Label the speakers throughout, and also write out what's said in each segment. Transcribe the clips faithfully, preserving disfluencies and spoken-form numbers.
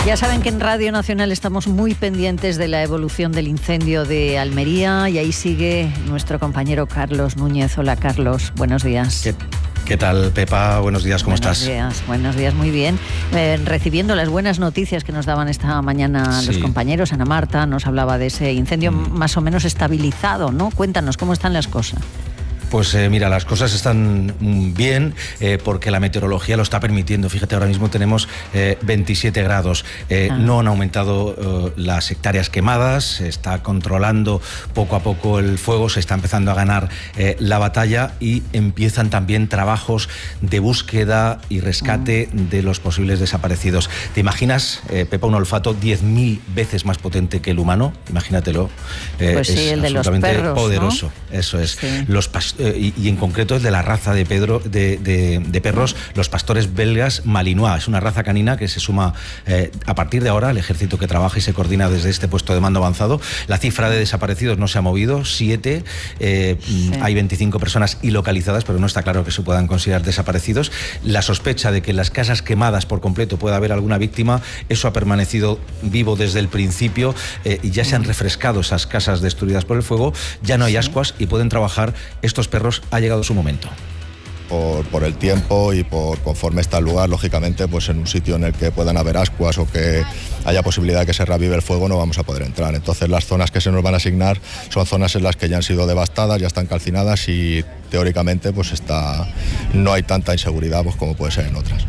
Speaker 1: Ya saben que en Radio Nacional estamos muy pendientes de la evolución del incendio de Almería y ahí sigue nuestro compañero Carlos Núñez. Hola, Carlos, buenos días.
Speaker 2: ¿Qué, qué tal, Pepa? Buenos días, ¿cómo
Speaker 1: buenos
Speaker 2: estás?
Speaker 1: Buenos días, buenos días, muy bien. Eh, recibiendo las buenas noticias que nos daban esta mañana sí. los compañeros. Ana Marta nos hablaba de ese incendio mm. más o menos estabilizado, ¿no? Cuéntanos, ¿cómo están las cosas?
Speaker 2: Pues eh, mira, las cosas están bien eh, porque la meteorología lo está permitiendo. Fíjate, ahora mismo tenemos eh, veintisiete grados. Eh, ah. No han aumentado eh, las hectáreas quemadas, se está controlando poco a poco el fuego, se está empezando a ganar eh, la batalla y empiezan también trabajos de búsqueda y rescate ah. de los posibles desaparecidos. ¿Te imaginas, eh, Pepa, un olfato diez mil veces más potente que el humano? Imagínatelo.
Speaker 1: Eh, pues sí,
Speaker 2: es
Speaker 1: el de los perros,
Speaker 2: poderoso.
Speaker 1: ¿no?
Speaker 2: Eso es.
Speaker 1: Sí.
Speaker 2: Los pastores. Y, y en concreto es de la raza de, Pedro, de, de, de perros, los pastores belgas Malinois. Es una raza canina que se suma eh, a partir de ahora al ejército que trabaja y se coordina desde este puesto de mando avanzado. La cifra de desaparecidos no se ha movido, siete. Eh, sí. Hay veinticinco personas ilocalizadas, pero no está claro que se puedan considerar desaparecidos. La sospecha de que en las casas quemadas por completo pueda haber alguna víctima, eso ha permanecido vivo desde el principio eh, y ya se han refrescado esas casas destruidas por el fuego, ya no hay ascuas y pueden trabajar estos perros. Ha llegado su momento.
Speaker 3: Por, por el tiempo y por conforme está el lugar, lógicamente, pues en un sitio en el que puedan haber ascuas o que haya posibilidad de que se reavive el fuego, no vamos a poder entrar. Entonces las zonas que se nos van a asignar son zonas en las que ya han sido devastadas, ya están calcinadas y teóricamente pues está, no hay tanta inseguridad pues, como puede ser en otras.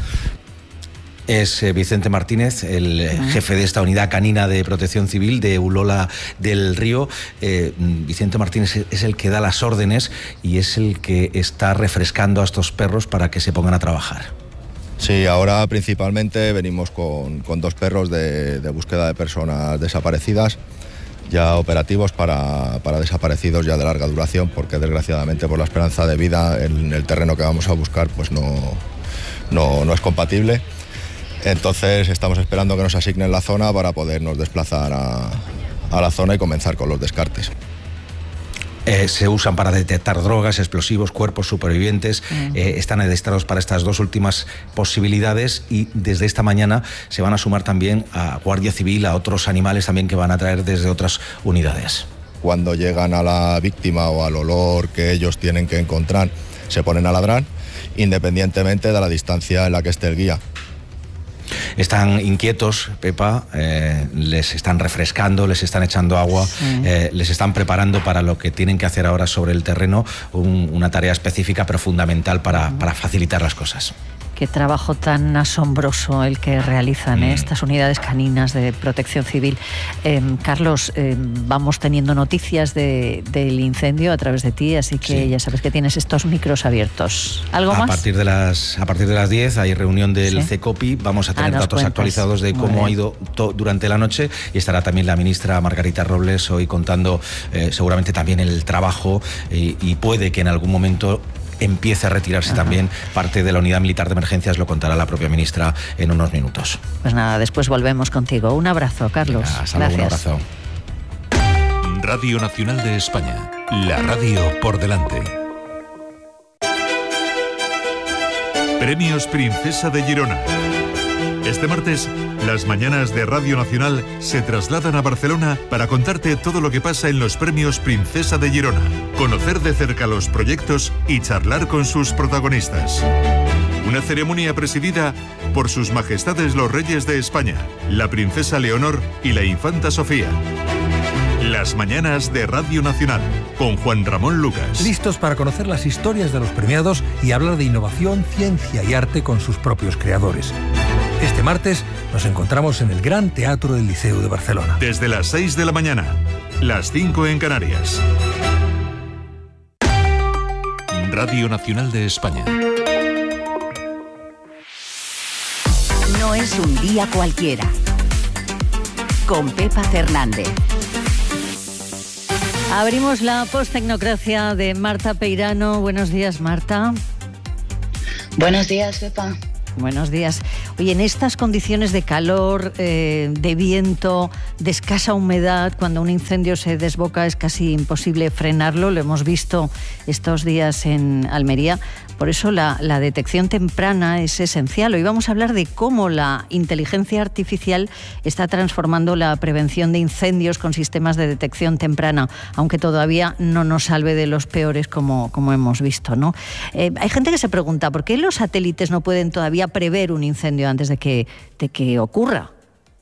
Speaker 2: Es eh, Vicente Martínez, el eh, jefe de esta unidad canina de protección civil de Ulola del Río. Eh, Vicente Martínez es el que da las órdenes y es el que está refrescando a estos perros para que se pongan a trabajar.
Speaker 3: Sí, ahora principalmente venimos con, con dos perros de, de búsqueda de personas desaparecidas, ya operativos para, para desaparecidos ya de larga duración, porque desgraciadamente por la esperanza de vida en el terreno que vamos a buscar pues no, no, no es compatible. Entonces estamos esperando que nos asignen la zona para podernos desplazar a, a la zona y comenzar con los descartes.
Speaker 2: Eh, se usan para detectar drogas, explosivos, cuerpos supervivientes. Uh-huh. eh, están adestrados para estas dos últimas posibilidades y desde esta mañana se van a sumar también a Guardia Civil, a otros animales también que van a traer desde otras unidades.
Speaker 3: Cuando llegan a la víctima o al olor que ellos tienen que encontrar, se ponen a ladrar, independientemente de la distancia en la que esté el guía.
Speaker 2: Están inquietos, Pepa, eh, les están refrescando, les están echando agua, sí. eh, les están preparando para lo que tienen que hacer ahora sobre el terreno, un, una tarea específica pero fundamental para, para facilitar las cosas.
Speaker 1: Qué trabajo tan asombroso el que realizan ¿eh? mm. estas unidades caninas de protección civil. Eh, Carlos, eh, vamos teniendo noticias de, del incendio a través de ti, así que sí. ya sabes que tienes estos micros abiertos. ¿Algo
Speaker 2: a
Speaker 1: más?
Speaker 2: Partir de las, a partir de las diez hay reunión del ¿Sí? CECOPI, vamos a tener ah, datos cuentas. actualizados de cómo ha ido to, durante la noche y estará también la ministra Margarita Robles hoy contando eh, seguramente también el trabajo y, y puede que en algún momento empiece a retirarse Ajá. también parte de la unidad militar de emergencias, lo contará la propia ministra en unos minutos.
Speaker 1: Pues nada, después volvemos contigo. Un abrazo, Carlos.
Speaker 2: Venga, hasta luego,
Speaker 1: Gracias.
Speaker 2: Un
Speaker 4: abrazo. Radio Nacional de España, la radio por delante. Premios Princesa de Girona. Este martes, las mañanas de Radio Nacional se trasladan a Barcelona para contarte todo lo que pasa en los Premios Princesa de Girona, conocer de cerca los proyectos y charlar con sus protagonistas. Una ceremonia presidida por sus majestades los reyes de España, la princesa Leonor y la infanta Sofía. Las mañanas de Radio Nacional, con Juan Ramón Lucas.
Speaker 5: Listos para conocer las historias de los premiados y hablar de innovación, ciencia y arte con sus propios creadores. Este martes nos encontramos en el Gran Teatro del Liceu de Barcelona.
Speaker 4: Desde las seis de la mañana, las cinco en Canarias. Radio Nacional de España.
Speaker 6: No es un día cualquiera. Con Pepa Fernández.
Speaker 1: Abrimos la posttecnocracia de Marta Peirano. Buenos días, Marta.
Speaker 7: Buenos días, Pepa.
Speaker 1: Buenos días. Oye, en estas condiciones de calor, eh, de viento, de escasa humedad, cuando un incendio se desboca es casi imposible frenarlo, lo hemos visto estos días en Almería. Por eso la, la detección temprana es esencial. Hoy vamos a hablar de cómo la inteligencia artificial está transformando la prevención de incendios con sistemas de detección temprana, aunque todavía no nos salve de los peores como, como hemos visto, ¿no? Eh, hay gente que se pregunta, ¿por qué los satélites no pueden todavía prever un incendio antes de que, de que ocurra?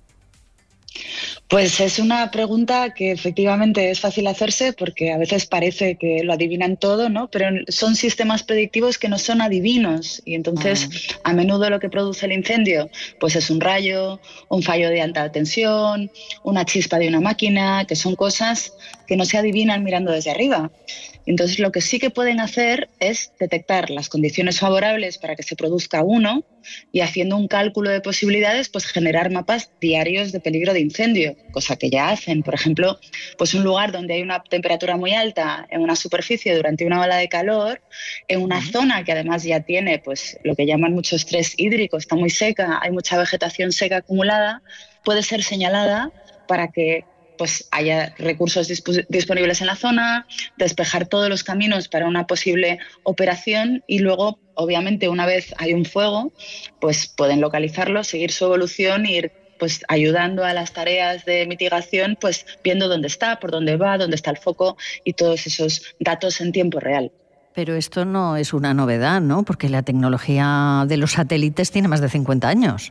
Speaker 7: Pues es una pregunta que efectivamente es fácil hacerse porque a veces parece que lo adivinan todo, ¿no? Pero son sistemas predictivos que no son adivinos y entonces a menudo lo que produce el incendio pues es un rayo, un fallo de alta tensión, una chispa de una máquina, que son cosas que no se adivinan mirando desde arriba. Entonces lo que sí que pueden hacer es detectar las condiciones favorables para que se produzca uno y haciendo un cálculo de posibilidades pues generar mapas diarios de peligro de incendio, cosa que ya hacen. Por ejemplo, pues un lugar donde hay una temperatura muy alta en una superficie durante una ola de calor, en una uh-huh. zona que además ya tiene pues lo que llaman mucho estrés hídrico, está muy seca, hay mucha vegetación seca acumulada, puede ser señalada para que pues haya recursos disp- disponibles en la zona, despejar todos los caminos para una posible operación y luego, obviamente, una vez hay un fuego, pues pueden localizarlo, seguir su evolución e ir pues ayudando a las tareas de mitigación, pues viendo dónde está, por dónde va, dónde está el foco y todos esos datos en tiempo real.
Speaker 1: Pero esto no es una novedad, ¿no? Porque la tecnología de los satélites tiene más de cincuenta años.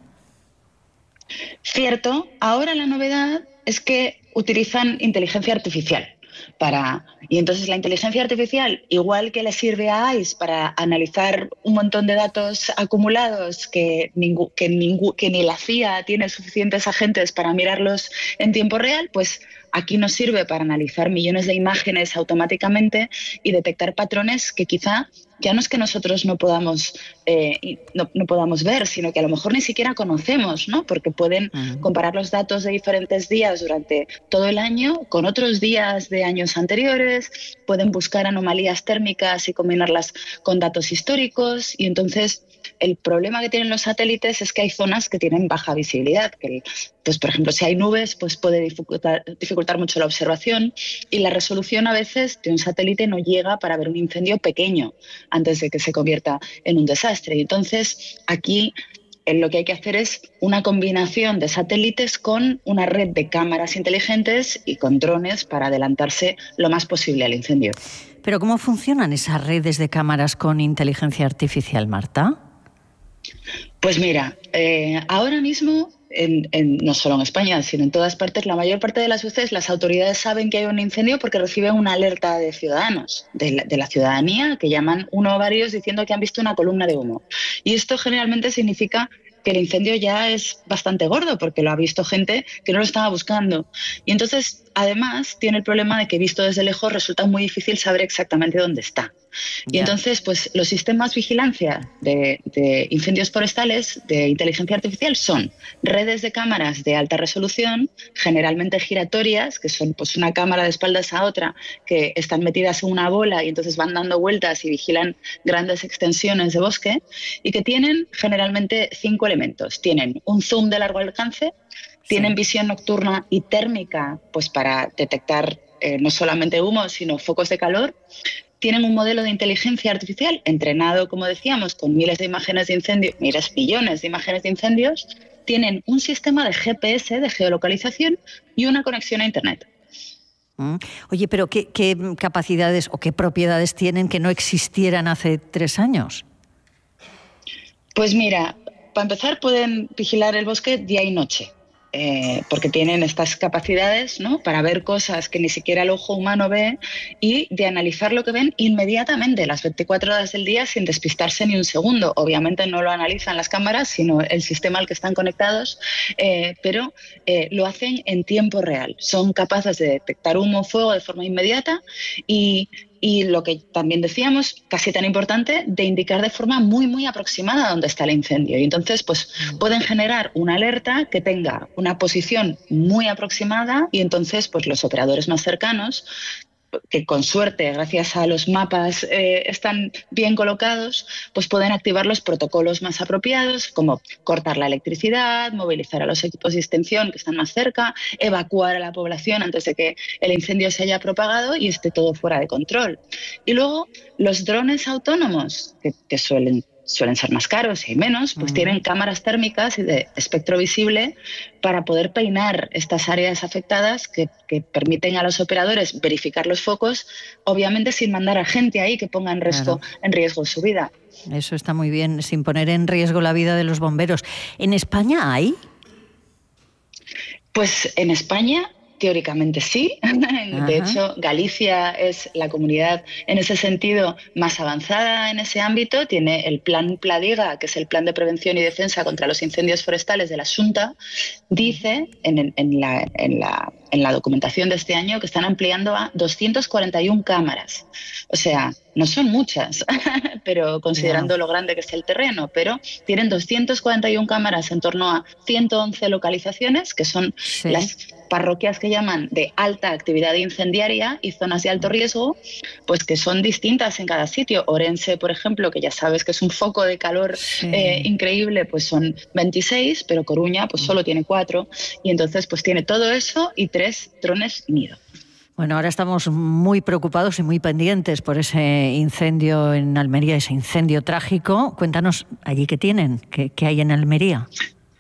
Speaker 7: Cierto, ahora la novedad es que utilizan inteligencia artificial para... Y entonces la inteligencia artificial, igual que le sirve a I C E para analizar un montón de datos acumulados que, ningú, que, ningú, que ni la C I A tiene suficientes agentes para mirarlos en tiempo real, pues aquí nos sirve para analizar millones de imágenes automáticamente y detectar patrones que quizá ya no es que nosotros no podamos, eh, no, no podamos ver, sino que a lo mejor ni siquiera conocemos, ¿no? Porque pueden uh-huh. comparar los datos de diferentes días durante todo el año con otros días de años anteriores, pueden buscar anomalías térmicas y combinarlas con datos históricos y entonces el problema que tienen los satélites es que hay zonas que tienen baja visibilidad, que pues por ejemplo si hay nubes pues puede dificultar, dificultar mucho la observación y la resolución a veces de un satélite no llega para ver un incendio pequeño antes de que se convierta en un desastre. Y entonces aquí lo que hay que hacer es una combinación de satélites con una red de cámaras inteligentes y con drones para adelantarse lo más posible al incendio.
Speaker 1: Pero ¿cómo funcionan esas redes de cámaras con inteligencia artificial, Marta?
Speaker 7: Pues mira, eh, ahora mismo, en, en, no solo en España, sino en todas partes, la mayor parte de las veces las autoridades saben que hay un incendio porque reciben una alerta de ciudadanos, de la, de la ciudadanía, que llaman uno o varios diciendo que han visto una columna de humo. Y esto generalmente significa que el incendio ya es bastante gordo porque lo ha visto gente que no lo estaba buscando. Y entonces, además, tiene el problema de que visto desde lejos resulta muy difícil saber exactamente dónde está. Y yeah. entonces, pues los sistemas de vigilancia de, de incendios forestales de inteligencia artificial son redes de cámaras de alta resolución, generalmente giratorias, que son pues una cámara de espaldas a otra, que están metidas en una bola y entonces van dando vueltas y vigilan grandes extensiones de bosque, y que tienen generalmente cinco elementos. Tienen un zoom de largo alcance, tienen visión nocturna y térmica, pues para detectar eh, no solamente humo, sino focos de calor. Tienen un modelo de inteligencia artificial entrenado, como decíamos, con miles de imágenes de incendios, miles, millones de imágenes de incendios. Tienen un sistema de G P S, de geolocalización, y una conexión a Internet.
Speaker 1: Mm. Oye, pero ¿qué, qué capacidades o qué propiedades tienen que no existieran hace tres años?
Speaker 7: Pues mira, para empezar pueden vigilar el bosque día y noche. Eh, porque tienen estas capacidades, ¿no?, para ver cosas que ni siquiera el ojo humano ve y de analizar lo que ven inmediatamente, las veinticuatro horas del día, sin despistarse ni un segundo. Obviamente no lo analizan las cámaras, sino el sistema al que están conectados, eh, pero eh, lo hacen en tiempo real. Son capaces de detectar humo o fuego de forma inmediata y Y lo que también decíamos, casi tan importante, de indicar de forma muy, muy aproximada dónde está el incendio. Y entonces, pues, pueden generar una alerta que tenga una posición muy aproximada y entonces, pues, los operadores más cercanos que con suerte, gracias a los mapas, eh, están bien colocados, pues pueden activar los protocolos más apropiados, como cortar la electricidad, movilizar a los equipos de extinción que están más cerca, evacuar a la población antes de que el incendio se haya propagado y esté todo fuera de control. Y luego, los drones autónomos, que, que suelen suelen ser más caros y hay menos, pues uh-huh. tienen cámaras térmicas y de espectro visible para poder peinar estas áreas afectadas que, que permiten a los operadores verificar los focos, obviamente sin mandar a gente ahí que ponga en riesgo, claro. en riesgo su vida.
Speaker 1: Eso está muy bien, sin poner en riesgo la vida de los bomberos. ¿En España hay?
Speaker 7: Pues en España teóricamente sí. Ajá. De hecho, Galicia es la comunidad en ese sentido más avanzada en ese ámbito. Tiene el Plan Pladiga, que es el Plan de Prevención y Defensa contra los Incendios Forestales de la Xunta. Dice en, en, la, en, la, en la documentación de este año que están ampliando a doscientas cuarenta y una cámaras. O sea, no son muchas, pero considerando yeah. lo grande que es el terreno, pero tienen doscientas cuarenta y una cámaras en torno a ciento once localizaciones, que son sí. las parroquias que llaman de alta actividad incendiaria y zonas de alto riesgo, pues que son distintas en cada sitio. Orense, por ejemplo, que ya sabes que es un foco de calor sí. eh, increíble, pues son veintiséis, pero Coruña pues solo tiene cuatro, y entonces pues tiene todo eso y tres drones nido.
Speaker 1: Bueno, ahora estamos muy preocupados y muy pendientes por ese incendio en Almería, ese incendio trágico. Cuéntanos allí qué tienen, qué, qué hay en Almería.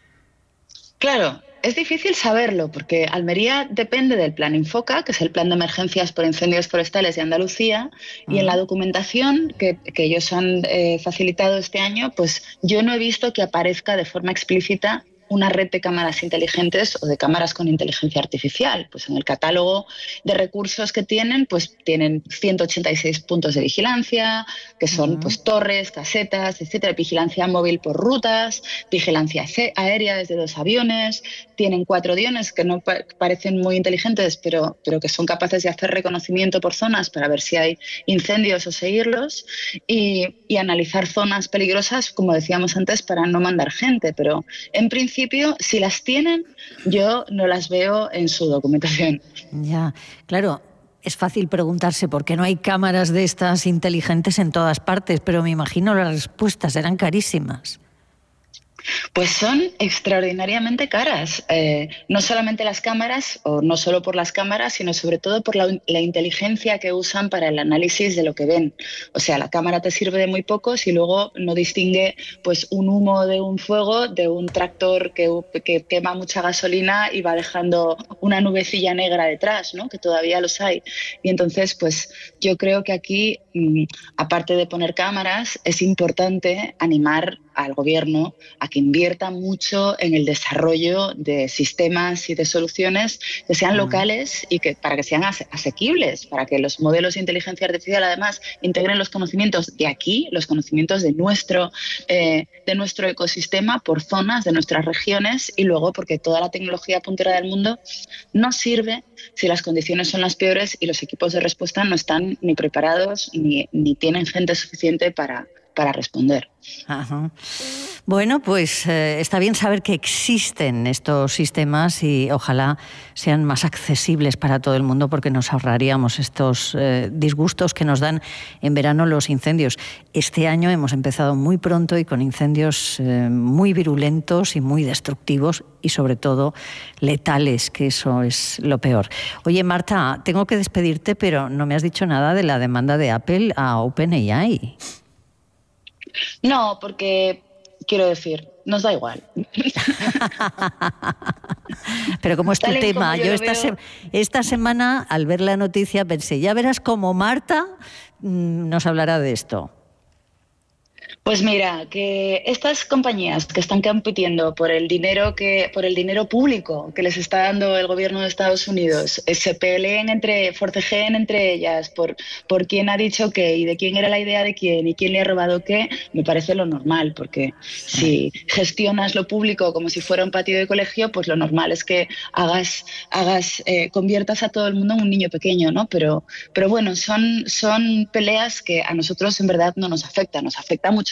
Speaker 7: Claro. Es difícil saberlo porque Almería depende del Plan Infoca, que es el Plan de Emergencias por Incendios Forestales de Andalucía, uh-huh. y en la documentación que, que ellos han eh, facilitado este año, pues yo no he visto que aparezca de forma explícita una red de cámaras inteligentes o de cámaras con inteligencia artificial. Pues en el catálogo de recursos que tienen, pues tienen ciento ochenta y seis puntos de vigilancia, que son uh-huh. pues torres, casetas, etcétera, vigilancia móvil por rutas, vigilancia aérea desde dos aviones, tienen cuatro aviones que no pa- parecen muy inteligentes, pero, pero que son capaces de hacer reconocimiento por zonas para ver si hay incendios o seguirlos, y, y analizar zonas peligrosas, como decíamos antes, para no mandar gente, pero en principio si las tienen, yo no las veo en su documentación.
Speaker 1: Ya, claro, es fácil preguntarse por qué no hay cámaras de estas inteligentes en todas partes, pero me imagino las respuestas eran carísimas.
Speaker 7: Pues son extraordinariamente caras, eh, no solamente las cámaras, o no solo por las cámaras, sino sobre todo por la, la inteligencia que usan para el análisis de lo que ven. O sea, la cámara te sirve de muy poco si luego no distingue pues un humo de un fuego de un tractor que, que quema mucha gasolina y va dejando una nubecilla negra detrás, ¿no? Que todavía los hay. Y entonces, pues yo creo que aquí, mmm, aparte de poner cámaras, es importante animar al gobierno a que invierta mucho en el desarrollo de sistemas y de soluciones que sean uh-huh. locales y que para que sean ase- asequibles, para que los modelos de inteligencia artificial además integren los conocimientos de aquí, los conocimientos de nuestro, eh, de nuestro ecosistema por zonas, de nuestras regiones, y luego porque toda la tecnología puntera del mundo no sirve si las condiciones son las peores y los equipos de respuesta no están ni preparados ni, ni tienen gente suficiente para para responder.
Speaker 1: Ajá. Bueno, pues eh, está bien saber que existen estos sistemas y ojalá sean más accesibles para todo el mundo, porque nos ahorraríamos estos eh, disgustos que nos dan en verano los incendios. Este año hemos empezado muy pronto y con incendios eh, muy virulentos y muy destructivos y sobre todo letales, que eso es lo peor. Oye, Marta, tengo que despedirte, pero no me has dicho nada de la demanda de Apple a OpenAI.
Speaker 7: No, porque, quiero decir, nos da igual.
Speaker 1: Pero como es tu tema, yo, yo esta, se, esta semana, al ver la noticia, pensé, ya verás cómo Marta mmm, nos hablará de esto.
Speaker 7: Pues mira, que estas compañías que están compitiendo por el dinero que por el dinero público que les está dando el gobierno de Estados Unidos, se peleen entre, forcejeen entre ellas por, por quién ha dicho qué y de quién era la idea de quién y quién le ha robado qué, me parece lo normal, porque si gestionas lo público como si fuera un patio de colegio, pues lo normal es que hagas, hagas eh, conviertas a todo el mundo en un niño pequeño, ¿no? Pero, pero bueno, son, son peleas que a nosotros en verdad no nos afectan, nos afecta mucho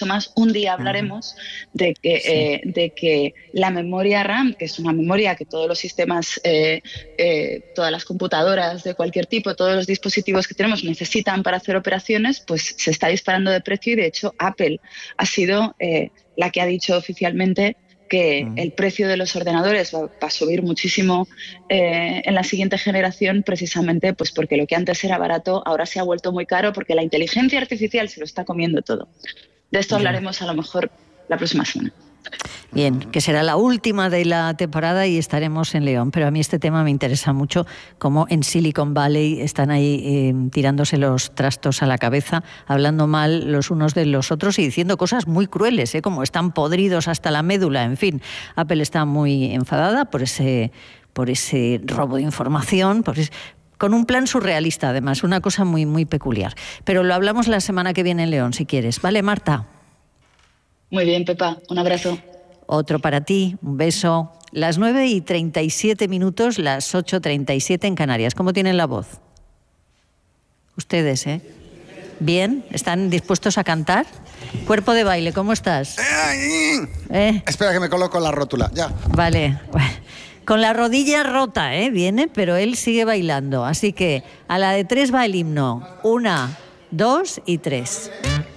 Speaker 7: mucho más. Un día hablaremos de que, sí. eh, de que la memoria RAM, que es una memoria que todos los sistemas, eh, eh, todas las computadoras de cualquier tipo, todos los dispositivos que tenemos necesitan para hacer operaciones, pues se está disparando de precio y de hecho Apple ha sido eh, la que ha dicho oficialmente que el precio de los ordenadores va, va a subir muchísimo eh, en la siguiente generación, precisamente pues porque lo que antes era barato ahora se ha vuelto muy caro porque la inteligencia artificial se lo está comiendo todo. De esto hablaremos a lo mejor la próxima semana.
Speaker 1: Bien, que será la última de la temporada y estaremos en León, pero a mí este tema me interesa mucho, como en Silicon Valley están ahí eh, tirándose los trastos a la cabeza, hablando mal los unos de los otros y diciendo cosas muy crueles, ¿eh? Como están podridos hasta la médula, en fin. Apple está muy enfadada por ese, por ese robo de información, por ese, con un plan surrealista además, una cosa muy, muy peculiar. Pero lo hablamos la semana que viene en León, si quieres. ¿Vale, Marta?
Speaker 7: Muy bien, Pepa. Un abrazo.
Speaker 1: Otro para ti, un beso. Las nueve y treinta y siete minutos, las ocho treinta y siete en Canarias. ¿Cómo tienen la voz? Ustedes, ¿eh? ¿Bien? ¿Están dispuestos a cantar? Cuerpo de baile, ¿cómo estás?
Speaker 8: ¿Eh? Espera que me coloco la rótula, ya.
Speaker 1: Vale. Con la rodilla rota, ¿eh? Viene, pero él sigue bailando. Así que a la de tres va el himno. Una, dos y tres.